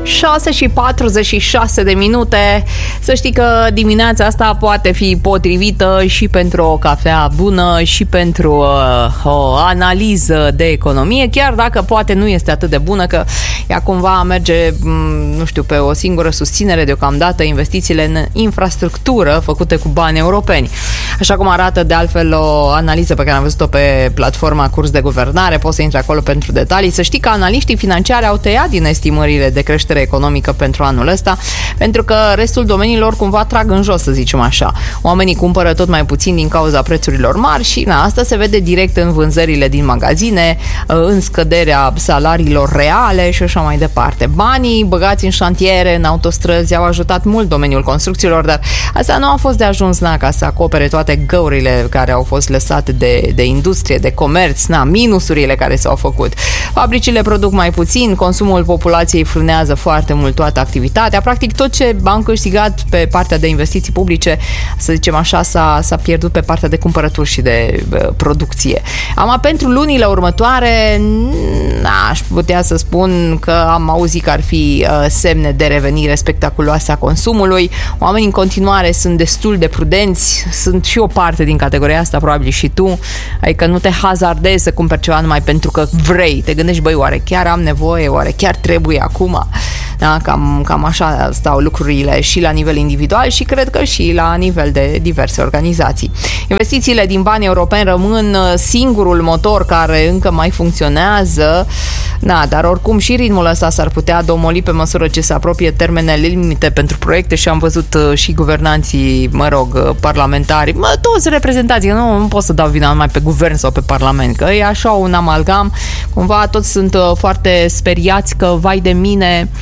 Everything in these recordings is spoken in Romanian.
6:46. Să știi că dimineața asta poate fi potrivită și pentru o cafea bună și pentru o analiză de economie, chiar dacă poate nu este atât de bună, că ea cumva merge, nu știu, pe o singură susținere deocamdată, investițiile în infrastructură făcute cu bani europeni. Așa cum arată de altfel o analiză pe care am văzut-o pe platforma Curs de Guvernare, poți să intri acolo pentru detalii. Să știi că analiștii financiari au tăiat din estimările de creștere economică pentru anul ăsta, pentru că restul domeniilor cumva trag în jos, să zicem așa. Oamenii cumpără tot mai puțin din cauza prețurilor mari și asta se vede direct în vânzările din magazine, în scăderea salariilor reale și așa mai departe. Banii băgați în șantiere, în autostrăzi au ajutat mult domeniul construcțiilor, dar asta nu a fost de ajuns ca să acopere toate găurile care au fost lăsate de industrie, de comerț, minusurile care s-au făcut. Fabricile produc mai puțin, consumul populației frânează foarte mult toată activitatea. Practic tot ce am câștigat pe partea de investiții publice, să zicem așa, s-a pierdut pe partea de cumpărături și de producție. Pentru lunile următoare aș putea să spun că am auzit că ar fi semne de revenire spectaculoase a consumului. Oamenii în continuare sunt destul de prudenți, sunt și o parte din categoria asta, probabil și tu, adică nu te hazardezi să cumperi ceva numai pentru că vrei. Te gândești, băi, oare chiar am nevoie, oare chiar trebuie acum? Da, cam așa stau lucrurile și la nivel individual și cred că și la nivel de diverse organizații. Investițiile din bani europeni rămân singurul motor care încă mai funcționează, dar oricum și ritmul ăsta s-ar putea domoli pe măsură ce se apropie termenele limite pentru proiecte și am văzut și guvernanții, parlamentari, toți reprezentanții, nu pot să dau vina numai pe guvern sau pe parlament, că e așa un amalgam, cumva toți sunt foarte speriați că, vai de mine,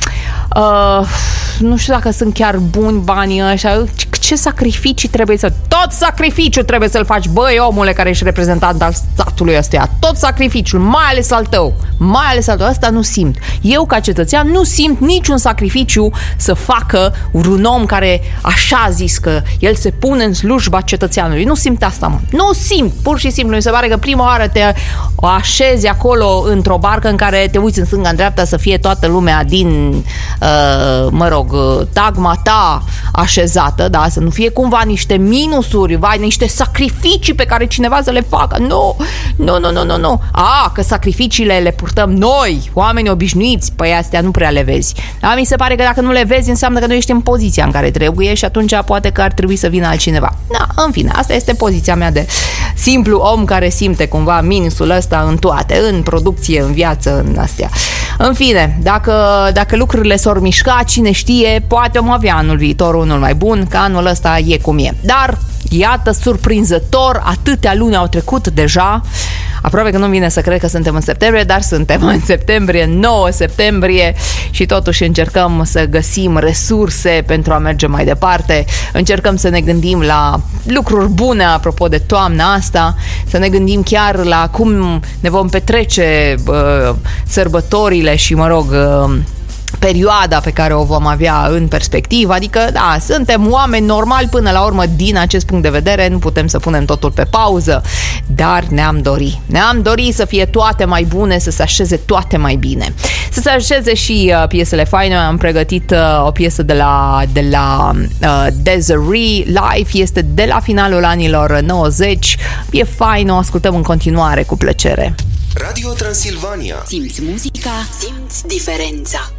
nu știu dacă sunt chiar buni banii ăștia, ce sacrificii trebuie tot sacrificiul trebuie să-l faci, băi, omule care ești reprezentant al statului ăsta, tot sacrificiul, mai ales al tău, ăsta nu simt. Eu ca cetățean nu simt niciun sacrificiu să facă un om care așa a zis că el se pune în slujba cetățeanului. Nu simt asta, nu simt, pur și simplu. Mi se pare că prima oară te așezi acolo într-o barcă în care te uiți în stânga, în dreapta, să fie toată lumea din tagma ta așezată, da, să nu fie cumva niște minusuri, niște sacrificii pe care cineva să le facă. Nu. Că sacrificiile le purtăm noi, oameni obișnuiți, păi astea nu prea le vezi. Dar mi se pare că dacă nu le vezi, înseamnă că nu ești în poziția în care trebuie și atunci poate că ar trebui să vină altcineva. În fine, asta este poziția mea de simplu om care simte cumva minusul ăsta în toate, în producție, în viață, în astea. În fine, dacă lucrurile s-or mișca, cine știe, poate om avea anul viitor unul mai bun, că anul ăsta e cum e. Dar, iată, surprinzător, atâtea luni au trecut deja. Aproape că nu vine să cred că suntem în septembrie, dar suntem în septembrie, 9 septembrie, și totuși încercăm să găsim resurse pentru a merge mai departe. Încercăm să ne gândim la lucruri bune apropo de toamna asta, să ne gândim chiar la cum ne vom petrece sărbătorile și, perioada pe care o vom avea în perspectivă, adică, suntem oameni normali până la urmă din acest punct de vedere, nu putem să punem totul pe pauză, dar ne-am dorit să fie toate mai bune, să se așeze toate mai bine. Să se așeze și piesele faine. Am pregătit o piesă de la Desiree, Life, este de la finalul anilor 90, e fain, o ascultăm în continuare cu plăcere. Radio Transilvania. Simți muzica, simți diferența.